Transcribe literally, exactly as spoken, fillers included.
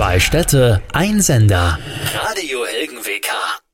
Zwei Städte, ein Sender. Radio Helgen W K.